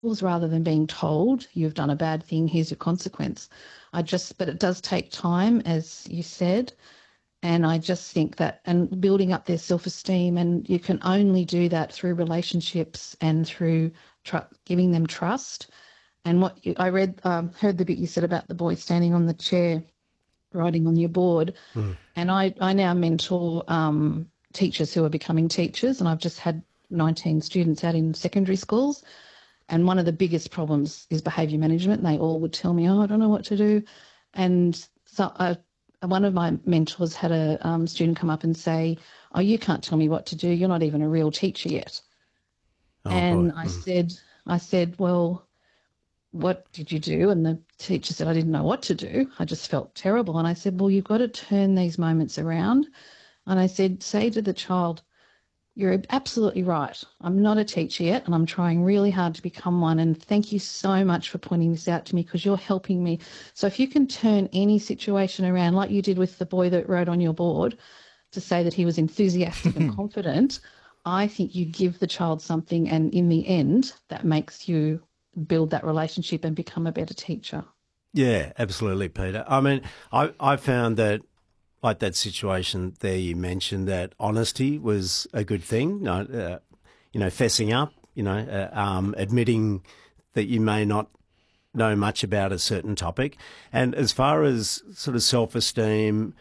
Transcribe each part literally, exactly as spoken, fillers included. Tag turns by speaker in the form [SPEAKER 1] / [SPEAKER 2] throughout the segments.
[SPEAKER 1] rather than being told you've done a bad thing, here's your consequence. I just, but it does take time, as you said. And I just think that, and building up their self-esteem, and you can only do that through relationships and through tr- giving them trust. And what you, I read, um, heard the bit you said about the boy standing on the chair, writing on your board.
[SPEAKER 2] Mm.
[SPEAKER 1] And I, I now mentor um, teachers who are becoming teachers, and I've just had nineteen students out in secondary schools. And one of the biggest problems is behaviour management. And they all would tell me, oh, I don't know what to do. And so I, one of my mentors had a um, student come up and say, oh, you can't tell me what to do. You're not even a real teacher yet.
[SPEAKER 2] Oh,
[SPEAKER 1] and
[SPEAKER 2] boy.
[SPEAKER 1] I
[SPEAKER 2] Mm.
[SPEAKER 1] said, I said, well, what did you do? And the teacher said, I didn't know what to do. I just felt terrible. And I said, well, you've got to turn these moments around. And I said, say to the child, you're absolutely right. I'm not a teacher yet, and I'm trying really hard to become one. And thank you so much for pointing this out to me, because you're helping me. So if you can turn any situation around, like you did with the boy that wrote on your board, to say that he was enthusiastic and confident, I think you give the child something, and in the end, that makes you build that relationship and become a better teacher.
[SPEAKER 2] Yeah, absolutely, Peter. I mean, I, I found that, like that situation there you mentioned, that honesty was a good thing. You know, uh, you know fessing up, you know, uh, um, admitting that you may not know much about a certain topic. And as far as sort of self-esteem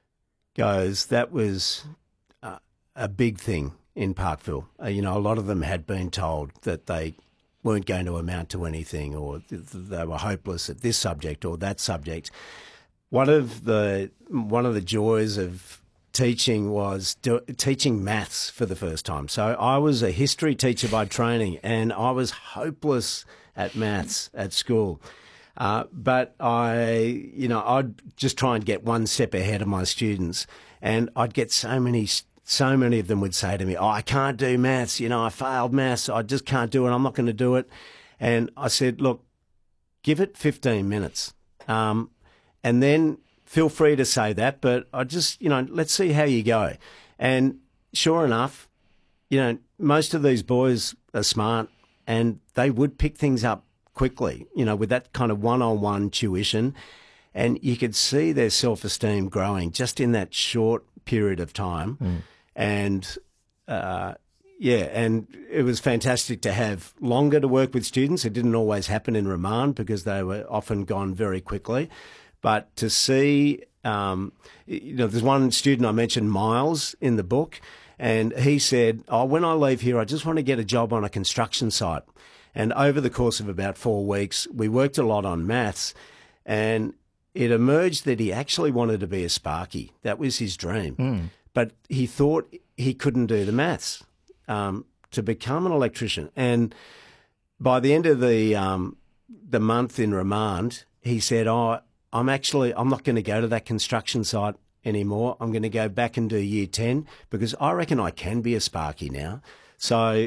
[SPEAKER 2] goes, that was uh, a big thing in Parkville. Uh, you know, a lot of them had been told that they weren't going to amount to anything, or th- they were hopeless at this subject or that subject. One of the one of the joys of teaching was do, teaching maths for the first time. So I was a history teacher by training, and I was hopeless at maths at school. Uh, but I, you know, I'd just try and get one step ahead of my students, and I'd get so many, so many of them would say to me, "Oh, I can't do maths. You know, I failed maths. I just can't do it. I'm not going to do it." And I said, "Look, give it fifteen minutes." Um, And then feel free to say that, but I just, you know, let's see how you go. And sure enough, you know, most of these boys are smart, and they would pick things up quickly, you know, with that kind of one-on-one tuition. And you could see their self-esteem growing just in that short period of time.
[SPEAKER 3] Mm.
[SPEAKER 2] And, uh, yeah, and it was fantastic to have longer to work with students. It didn't always happen in remand because they were often gone very quickly. But to see, um, you know, there's one student I mentioned, Miles, in the book, and he said, oh, when I leave here, I just want to get a job on a construction site. And over the course of about four weeks, we worked a lot on maths, and it emerged that he actually wanted to be a Sparky. That was his dream.
[SPEAKER 3] Mm.
[SPEAKER 2] But he thought he couldn't do the maths um, to become an electrician. And by the end of the um, the month in remand, he said, oh, I'm actually, I'm not going to go to that construction site anymore. I'm going to go back and do year ten because I reckon I can be a Sparky now. So,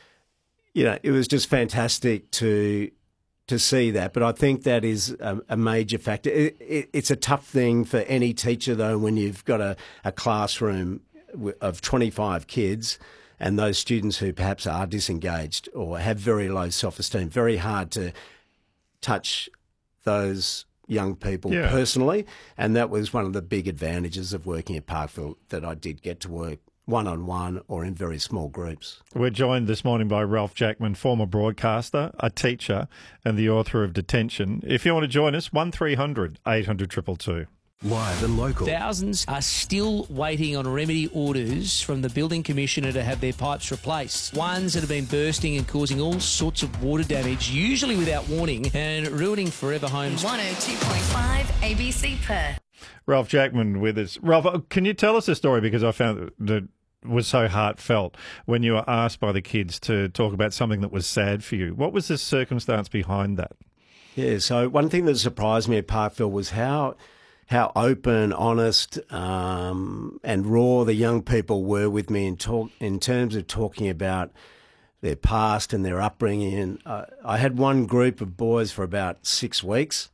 [SPEAKER 2] you know, it was just fantastic to to see that. But I think that is a, a major factor. It, it, it's a tough thing for any teacher, though, when you've got a, a classroom of twenty-five kids and those students who perhaps are disengaged or have very low self-esteem. Very hard to touch those young people
[SPEAKER 3] Yeah.
[SPEAKER 2] personally, and that was one of the big advantages of working at Parkville, that I did get to work one-on-one or in very small groups.
[SPEAKER 3] We're joined this morning by Ralph Jackman, former broadcaster, a teacher, and the author of Detention. If you want to join us, one three hundred eight hundred two two two.
[SPEAKER 4] Live and local.
[SPEAKER 5] Thousands are still waiting on remedy orders from the Building Commissioner to have their pipes replaced. Ones that have been bursting and causing all sorts of water damage, usually without warning, and ruining forever homes.
[SPEAKER 6] one oh two point five A B C Perth.
[SPEAKER 3] Ralph Jackman with us. Ralph, can you tell us a story, because I found that was so heartfelt when you were asked by the kids to talk about something that was sad for you. What was the circumstance behind that?
[SPEAKER 2] Yeah, so one thing that surprised me at Parkville was how how open, honest, um, and raw the young people were with me in talk in terms of talking about their past and their upbringing. And uh, I had one group of boys for about six weeks,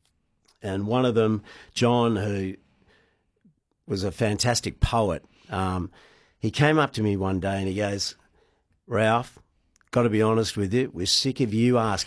[SPEAKER 2] and one of them, John, who was a fantastic poet, um, he came up to me one day and he goes, Ralph, got to be honest with you, we're sick of you asking